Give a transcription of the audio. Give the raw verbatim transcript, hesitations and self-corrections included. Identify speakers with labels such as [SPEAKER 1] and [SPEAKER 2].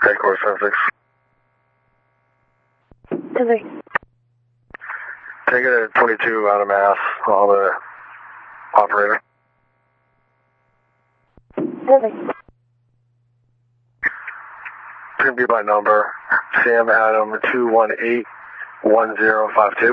[SPEAKER 1] Headquarters seven six.
[SPEAKER 2] Over.
[SPEAKER 1] Take it at twenty-two out of mass, all the operator.
[SPEAKER 2] Over.
[SPEAKER 1] It's going to be by number, Sam Adam two one eight one zero five two.